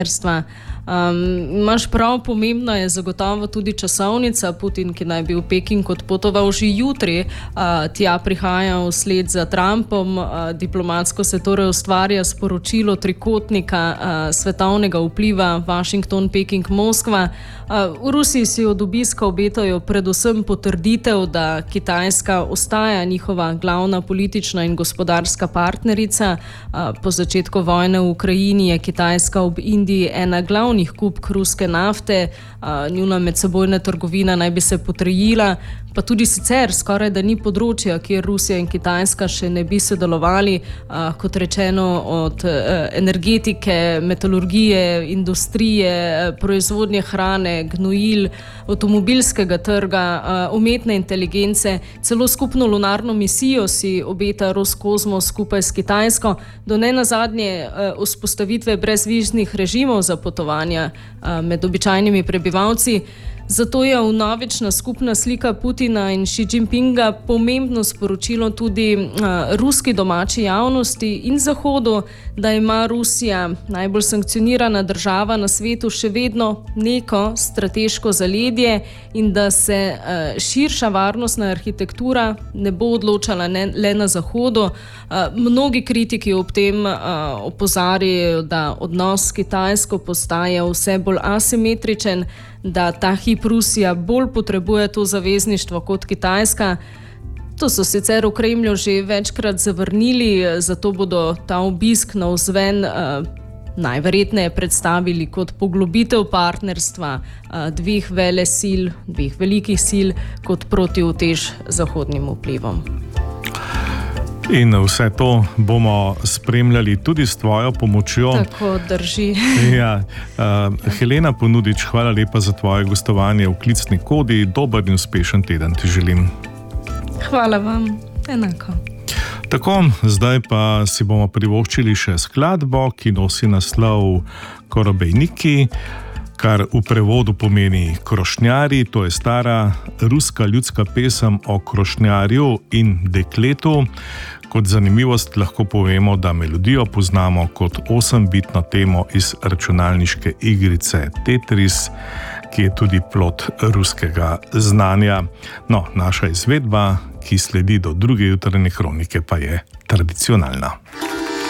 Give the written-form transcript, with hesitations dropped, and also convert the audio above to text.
Imaš prav, pomembna je zagotovo tudi časovnica. Putin, ki naj bi v Peking odpotoval že jutri, tja prihaja vsled za Trumpom. Diplomatsko se torej ustvarja sporočilo trikotnika svetovnega vpliva Washington, Peking, Moskva. V Rusiji si od obiska obetajo predvsem potrditev, da Kitajska ostaja njihova glavna politična in gospodarska partnerica. Po začetku vojne v Ukrajini je Kitajska ob Indiji ena glavnih kupk ruske nafte, njuna medsebojna trgovina naj bi se potrojila, pa tudi sicer skoraj da ni področja, kjer Rusija in Kitajska še ne bi sodelovali, kot rečeno od energetike, metalurgije, industrije, proizvodnje hrane, gnojil, avtomobilskega trga, umetne inteligence, celo skupno lunarno misijo si obeta Roskozmos skupaj s Kitajsko, do nenazadnje vzpostavitve brezviznih režimov za potovanja med običajnimi prebivalci. Zato je vnovična skupna slika Putina in Xi Jinpinga pomembno sporočilo tudi ruski domači javnosti in Zahodu, da ima Rusija, najbolj sankcionirana država na svetu, še vedno neko strateško zaledje in da se širša varnostna arhitektura ne bo odločala le na Zahodu. Mnogi kritiki ob tem opozarjajo, da odnos s Kitajsko postaja vse bolj asimetričen, da ta hip Rusija bolj potrebuje to zavezništvo kot Kitajska. To so sicer v Kremlju že večkrat zavrnili, zato bodo ta obisk navzven najverjetneje predstavili kot poglobitev partnerstva dveh velesil, dveh velikih sil, kot protiutež zahodnim vplivom. In vse to bomo spremljali tudi s tvojo pomočjo. Tako drži. Ja. Helena Ponudič, hvala lepa za tvoje gostovanje v Klicni kodi. Dober in uspešen teden ti želim. Hvala vam, enako. Tako, zdaj pa si bomo privoščili še skladbo, ki nosi naslov Korobejniki, kar v prevodu pomeni krošnjari. To je stara ruska ljudska pesem o krošnjarju in dekletu. Kot zanimivost lahko povemo, da melodijo poznamo kot 8-bitno temo iz računalniške igrice Tetris, ki je tudi plod ruskega znanja. No, naša izvedba, ki sledi do druge jutranje kronike, pa je tradicionalna.